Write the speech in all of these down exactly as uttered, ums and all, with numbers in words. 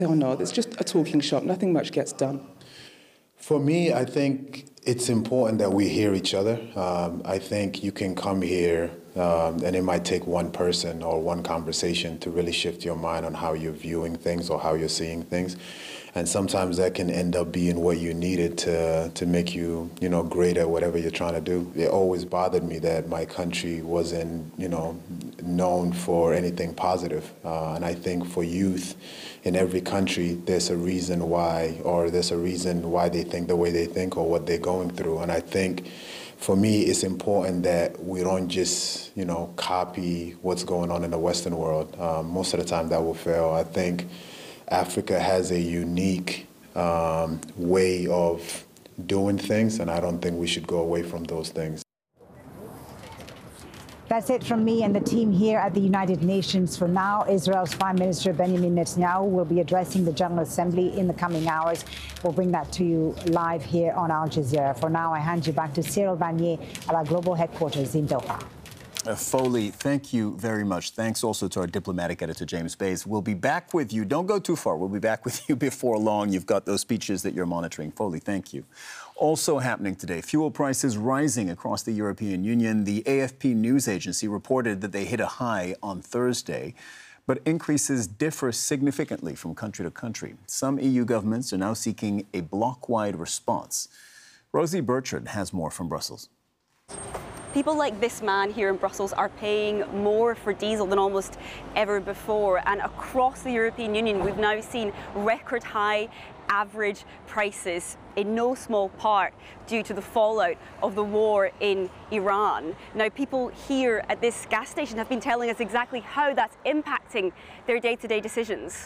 Oh no, it's just a talking shop. Nothing much gets done. For me, I think it's important that we hear each other. Um, I think you can come here um, and it might take one person or one conversation to really shift your mind on how you're viewing things or how you're seeing things. And sometimes that can end up being what you needed to to make you, you know, great at whatever you're trying to do. It always bothered me that my country wasn't, you know, known for anything positive. Uh, and I think for youth in every country, there's a reason why, or there's a reason why they think the way they think or what they're going through. And I think for me, it's important that we don't just, you know, copy what's going on in the Western world. Um, most of the time that will fail. I think Africa has a unique um, way of doing things, and I don't think we should go away from those things. That's it from me and the team here at the United Nations. For now, Israel's Prime Minister Benjamin Netanyahu will be addressing the General Assembly in the coming hours. We'll bring that to you live here on Al Jazeera. For now, I hand you back to Cyril Vanier at our global headquarters in Doha. Uh, Foley, thank you very much. Thanks also to our diplomatic editor, James Bays. We'll be back with you. Don't go too far. We'll be back with you before long. You've got those speeches that you're monitoring. Foley, thank you. Also happening today, fuel prices rising across the European Union. The A F P news agency reported that they hit a high on Thursday, but increases differ significantly from country to country. Some E U governments are now seeking a bloc-wide response. Rosie Burchard has more from Brussels. People like this man here in Brussels are paying more for diesel than almost ever before. And across the European Union, we've now seen record high average prices, in no small part due to the fallout of the war in Iran. Now, people here at this gas station have been telling us exactly how that's impacting their day-to-day decisions.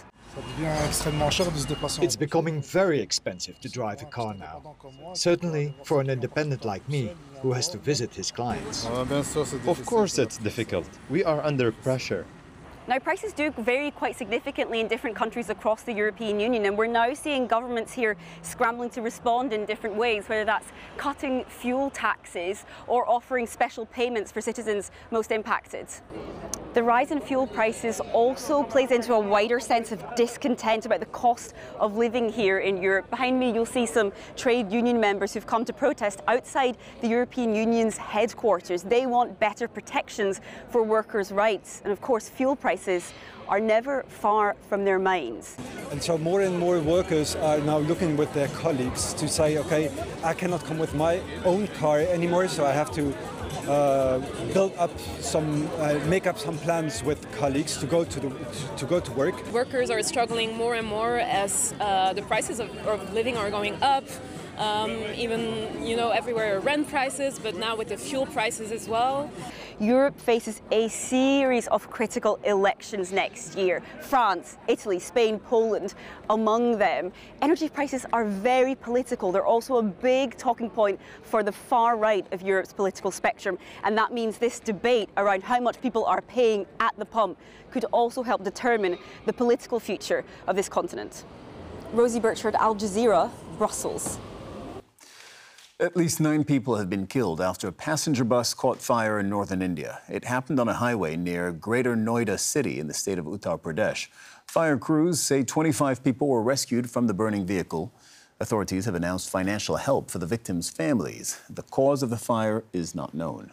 It's becoming very expensive to drive a car now. Certainly for an independent like me, who has to visit his clients. Of course it's difficult. We are under pressure. Now, prices do vary quite significantly in different countries across the European Union, and we're now seeing governments here scrambling to respond in different ways, whether that's cutting fuel taxes or offering special payments for citizens most impacted. The rise in fuel prices also plays into a wider sense of discontent about the cost of living here in Europe. Behind me, you'll see some trade union members who've come to protest outside the European Union's headquarters. They want better protections for workers' rights, and of course, fuel prices are never far from their minds. And so more and more workers are now looking with their colleagues to say, okay, I cannot come with my own car anymore, so I have to uh, build up some, uh, make up some plans with colleagues to go to the, to go to work. Workers are struggling more and more as uh, the prices of, of living are going up. Um, even, you know, everywhere rent prices, but now with the fuel prices as well. Europe faces a series of critical elections next year. France, Italy, Spain, Poland, among them. Energy prices are very political. They're also a big talking point for the far right of Europe's political spectrum. And that means this debate around how much people are paying at the pump could also help determine the political future of this continent. Rosie Burchard, Al Jazeera, Brussels. At least nine people have been killed after a passenger bus caught fire in northern India. It happened on a highway near Greater Noida city in the state of Uttar Pradesh. Fire crews say twenty-five people were rescued from the burning vehicle. Authorities have announced financial help for the victims' families. The cause of the fire is not known.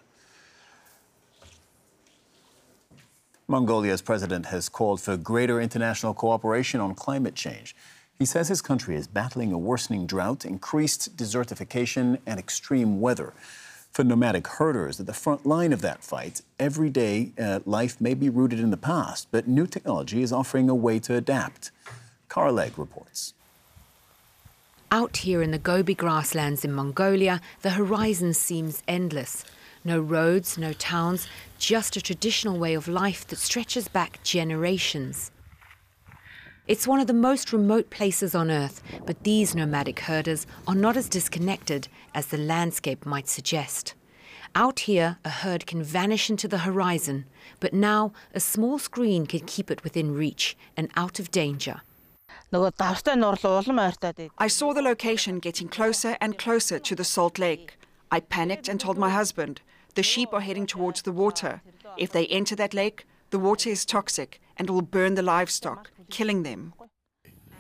Mongolia's president has called for greater international cooperation on climate change. He says his country is battling a worsening drought, increased desertification, and extreme weather. For nomadic herders at the front line of that fight, everyday uh, life may be rooted in the past, but new technology is offering a way to adapt. Cara Legg reports. Out here in the Gobi grasslands in Mongolia, the horizon seems endless. No roads, no towns, just a traditional way of life that stretches back generations. It's one of the most remote places on Earth, but these nomadic herders are not as disconnected as the landscape might suggest. Out here, a herd can vanish into the horizon, but now a small screen can keep it within reach and out of danger. I saw the location getting closer and closer to the Salt Lake. I panicked and told my husband, the sheep are heading towards the water. If they enter that lake, the water is toxic and will burn the livestock, killing them.